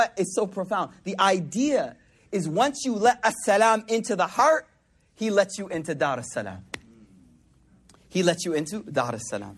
It's so profound. The idea is once you let as-salam into the heart, he lets you into Dar as-salam. He lets you into Dar as-salam.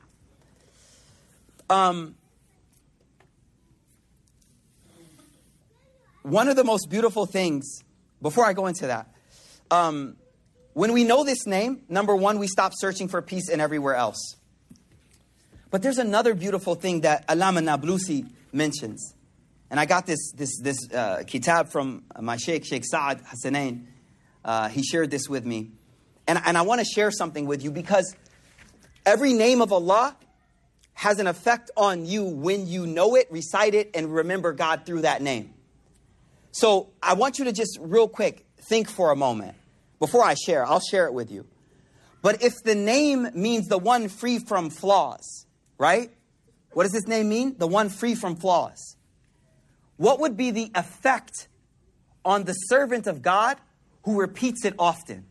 One of the most beautiful things, before I go into that, when we know this name, number one, we stop searching for peace in everywhere else. But there's another beautiful thing that Allama Nablusi mentions. And I got this kitab from my Sheikh Saad Hassanain. He shared this with me. And I want to share something with you because every name of Allah has an effect on you when you know it, recite it, and remember God through that name. So I want you to just real quick think for a moment. Before I share, I'll share it with you. But if the name means the one free from flaws, right? What does this name mean? The one free from flaws. What would be the effect on the servant of God who repeats it often?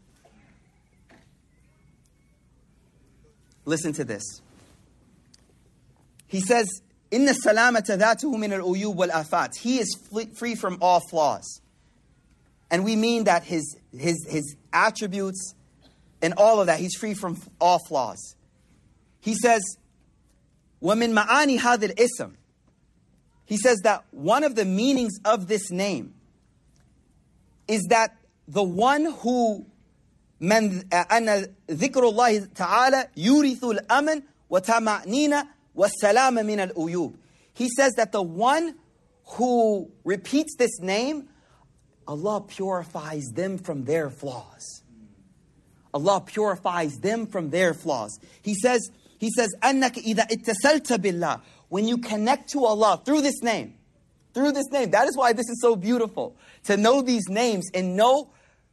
Listen to this. He says, Inna salamata dhatuhu min al-uyub wal-afat. He is free from all flaws. And we mean that his attributes and all of that, he's free from all flaws. He says, وَمِن مَعَانِ هَذِا الْإِسْمِ. He says that one of the meanings of this name is that the one who أن ذكر الله تعالى يورث الأمن وتمعنين والسلام من الأيوب. He says that the one who repeats this name, Allah purifies them from their flaws. Allah purifies them from their flaws. He says, أنك إذا اتصلت بالله. When you connect to Allah through this name, that is why this is so beautiful. To know these names and know,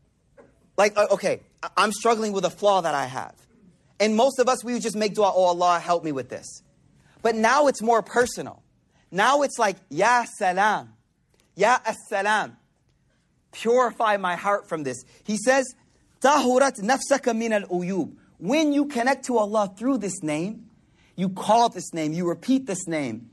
like, okay, I'm struggling with a flaw that I have. And most of us, we would just make dua, oh Allah, help me with this. But now it's more personal. Now it's like, Ya Salam, Ya As-Salam. Purify my heart from this. He says, Tahurat nafsaka min al-uyub. When you connect to Allah through this name, you call this name, you repeat this name,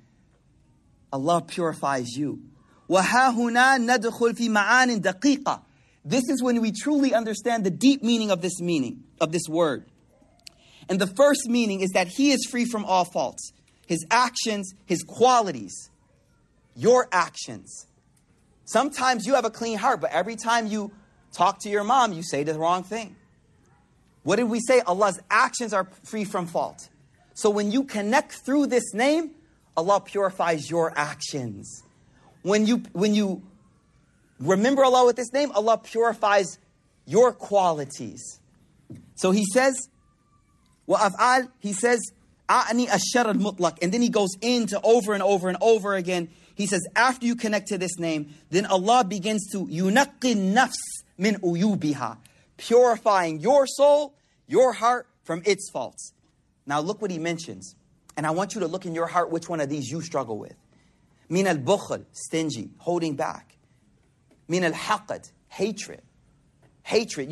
Allah purifies you. وَهَا هُنَا نَدْخُلْ فِي مَعَانٍ دَقِيقَةٍ. This is when we truly understand the deep meaning of this word. And the first meaning is that He is free from all faults. His actions, His qualities, your actions. Sometimes you have a clean heart, but every time you talk to your mom, you say the wrong thing. What did we say? Allah's actions are free from fault. So when you connect through this name, Allah purifies your actions. When you remember Allah with this name, Allah purifies your qualities. So He says, وَأَفْعَالٍ, He says, أَعْنِي الشَّرَ الْمُطْلَقِ. And then He goes into over and over and over again. He says, after you connect to this name, then Allah begins to يُنَقِّ النَّفْسِ مِنْ أُيُوبِهَا. Purifying your soul, your heart from its faults. Now look what He mentions. And I want you to look in your heart which one of these you struggle with. Min al-bukhl, stingy, holding back. Min al-haqad, hatred. Hatred.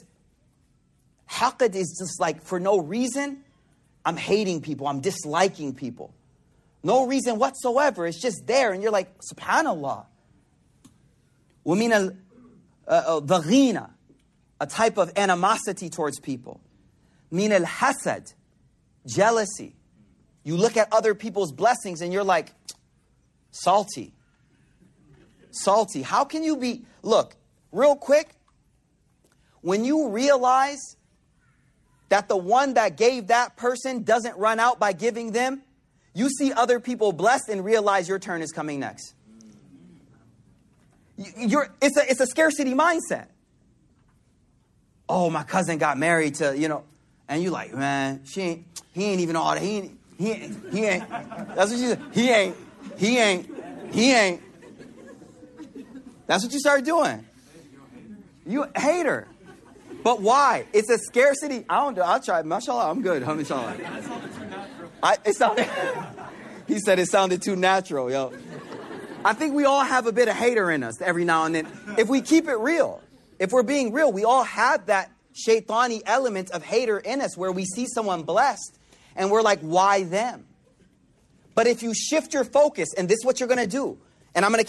Haqad is just like for no reason, I'm hating people, I'm disliking people. No reason whatsoever, it's just there. And you're like, subhanallah. Wa min al-dhaghina, a type of animosity towards people. Min al-hasad, jealousy. You look at other people's blessings and you're like, salty. Salty. How can you be... Look, real quick, when you realize that the one that gave that person doesn't run out by giving them, you see other people blessed and realize your turn is coming next. It's a scarcity mindset. Oh, my cousin got married to, and you're like, man, he ain't even all that. He ain't. That's what you said. He ain't. That's what you start doing. You a hater. But why? It's a scarcity. I'll try. Mashallah, I'm good. Mashallah. He said it sounded too natural, yo. I think we all have a bit of hater in us every now and then. If we keep it real, if we're being real, we all have that shaitani element of hater in us where we see someone blessed and we're like, why them? But if you shift your focus, and this is what you're going to do, and I'm going to